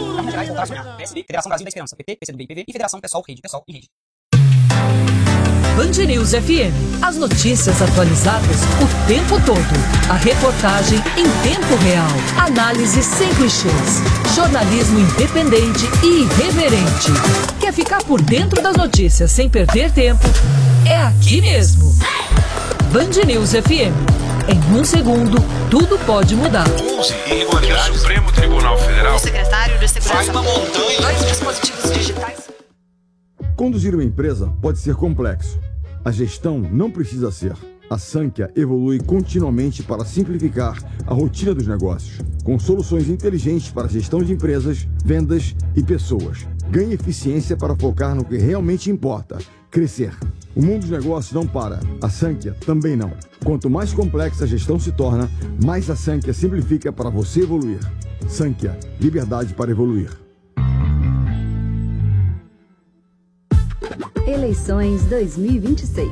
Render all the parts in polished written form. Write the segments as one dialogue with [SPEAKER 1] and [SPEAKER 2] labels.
[SPEAKER 1] Minas Gerais voltar a sonhar. PSB, Federação Brasil da Esperança, PT, PCdoB e PV e Federação PSOL, Rede, PSOL e Rede.
[SPEAKER 2] Band News FM. As notícias atualizadas o tempo todo. A reportagem em tempo real. Análise sem clichês. Jornalismo independente e irreverente. Quer ficar por dentro das notícias sem perder tempo? É aqui mesmo. Band News FM. Em um segundo, tudo pode mudar.
[SPEAKER 3] 11 irregularidades. O Supremo Tribunal Federal.
[SPEAKER 4] O secretário de Segurança.
[SPEAKER 3] Faz uma montanha.
[SPEAKER 4] 2 dispositivos digitais.
[SPEAKER 5] Conduzir uma empresa pode ser complexo. A gestão não precisa ser. A Sankhya evolui continuamente para simplificar a rotina dos negócios, com soluções inteligentes para a gestão de empresas, vendas e pessoas. Ganhe eficiência para focar no que realmente importa, crescer. O mundo dos negócios não para, a Sankhya também não. Quanto mais complexa a gestão se torna, mais a Sankhya simplifica para você evoluir. Sankhya, liberdade para evoluir.
[SPEAKER 6] Eleições 2026.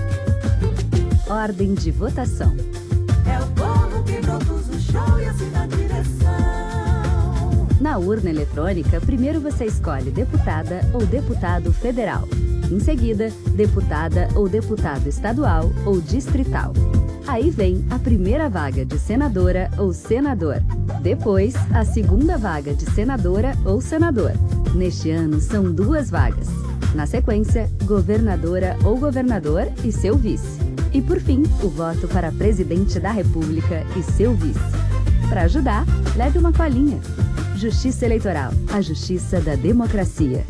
[SPEAKER 6] Ordem de votação.
[SPEAKER 7] É o povo que produz o show e assim na direção.
[SPEAKER 6] Na urna eletrônica, primeiro você escolhe deputada ou deputado federal. Em seguida, deputada ou deputado estadual ou distrital. Aí vem a primeira vaga de senadora ou senador. Depois, a segunda vaga de senadora ou senador. Neste ano, são 2 vagas. Na sequência, governadora ou governador e seu vice. E por fim, o voto para presidente da República e seu vice. Para ajudar, leve uma colinha. Justiça Eleitoral, a justiça da democracia.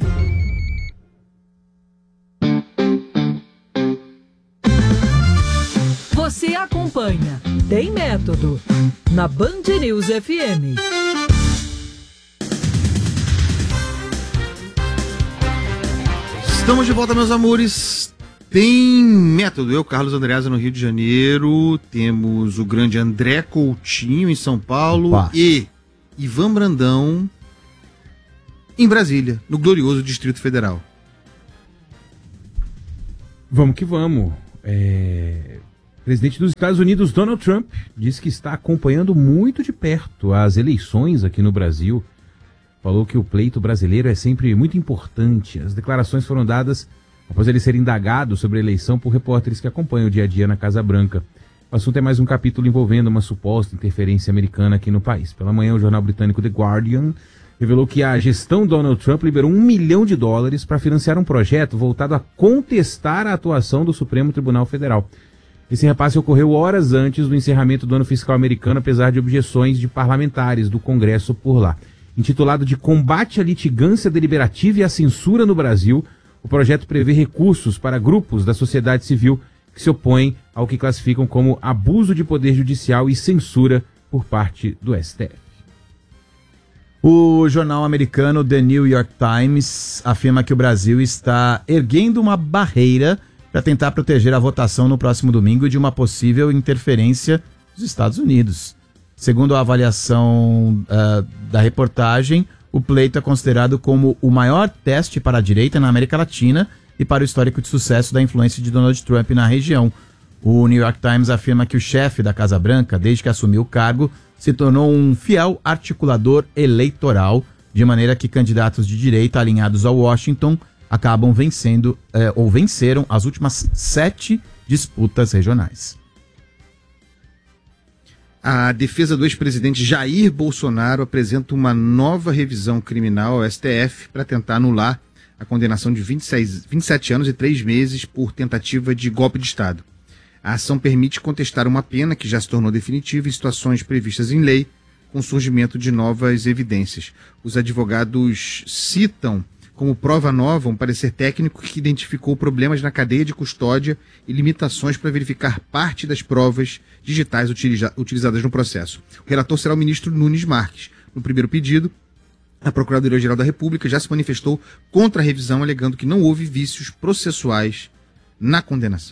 [SPEAKER 2] Você acompanha Tem Método na Band News FM.
[SPEAKER 8] Estamos de volta, meus amores. Tem Método. Eu, Carlos Andreasa, no Rio de Janeiro. Temos o grande André Coutinho, em São Paulo. Opa. E Ivan Brandão, em Brasília, no glorioso Distrito Federal.
[SPEAKER 9] Vamos que vamos. Presidente dos Estados Unidos, Donald Trump, disse que está acompanhando muito de perto as eleições aqui no Brasil. Falou que o pleito brasileiro é sempre muito importante. As declarações foram dadas após ele ser indagado sobre a eleição por repórteres que acompanham o dia a dia na Casa Branca. O assunto é mais um capítulo envolvendo uma suposta interferência americana aqui no país. Pela manhã, o jornal britânico The Guardian revelou que a gestão Donald Trump liberou $1 milhão para financiar um projeto voltado a contestar a atuação do Supremo Tribunal Federal. Esse repasse ocorreu horas antes do encerramento do ano fiscal americano, apesar de objeções de parlamentares do Congresso por lá. Intitulado de Combate à Litigância Deliberativa e à Censura no Brasil, o projeto prevê recursos para grupos da sociedade civil que se opõem ao que classificam como abuso de poder judicial e censura por parte do STF.
[SPEAKER 10] O jornal americano The New York Times afirma que o Brasil está erguendo uma barreira para tentar proteger a votação no próximo domingo de uma possível interferência dos Estados Unidos. Segundo a avaliação da reportagem, o pleito é considerado como o maior teste para a direita na América Latina e para o histórico de sucesso da influência de Donald Trump na região. O New York Times afirma que o chefe da Casa Branca, desde que assumiu o cargo, se tornou um fiel articulador eleitoral, de maneira que candidatos de direita alinhados ao Washington acabam vencendo ou venceram as últimas 7 disputas regionais.
[SPEAKER 8] A defesa do ex-presidente Jair Bolsonaro apresenta uma nova revisão criminal ao STF para tentar anular a condenação de 27 anos e 3 meses por tentativa de golpe de Estado. A ação permite contestar uma pena que já se tornou definitiva em situações previstas em lei, com o surgimento de novas evidências. Os advogados citam como prova nova um parecer técnico que identificou problemas na cadeia de custódia e limitações para verificar parte das provas digitais utilizadas no processo. O relator será o ministro Nunes Marques. No primeiro pedido, a Procuradoria-Geral da República já se manifestou contra a revisão, alegando que não houve vícios processuais na condenação.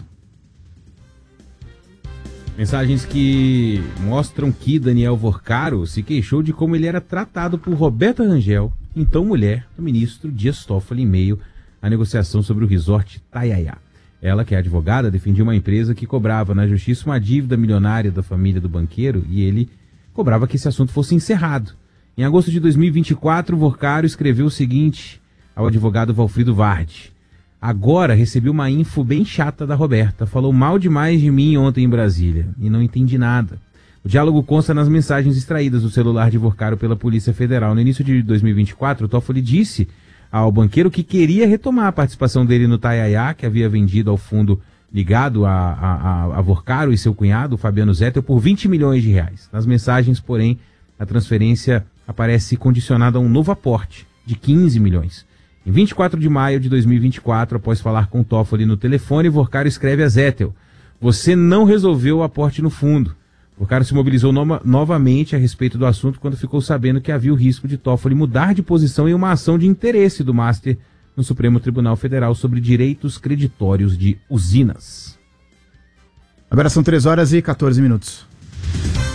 [SPEAKER 9] Mensagens que mostram que Daniel Vorcaro se queixou de como ele era tratado por Roberta Rangel, então mulher do ministro Dias Toffoli, em meio à negociação sobre o resort Taiaiá. Ela, que é advogada, defendia uma empresa que cobrava na justiça uma dívida milionária da família do banqueiro e ele cobrava que esse assunto fosse encerrado. Em agosto de 2024, Vorcaro escreveu o seguinte ao advogado Valfrido Vardi. Agora recebi uma info bem chata da Roberta. Falou mal demais de mim ontem em Brasília e não entendi nada. O diálogo consta nas mensagens extraídas do celular de Vorcaro pela Polícia Federal. No início de 2024, o Toffoli disse ao banqueiro que queria retomar a participação dele no Taiaiá, que havia vendido ao fundo ligado a Vorcaro e seu cunhado, Fabiano Zettel, por 20 milhões de reais. Nas mensagens, porém, a transferência aparece condicionada a um novo aporte de 15 milhões. Em 24 de maio de 2024, após falar com Toffoli no telefone, Vorcaro escreve a Zettel: você não resolveu o aporte no fundo. Vorcaro se mobilizou novamente a respeito do assunto quando ficou sabendo que havia o risco de Toffoli mudar de posição em uma ação de interesse do Master no Supremo Tribunal Federal sobre direitos creditórios de usinas.
[SPEAKER 10] Agora são 3 horas e 14 minutos.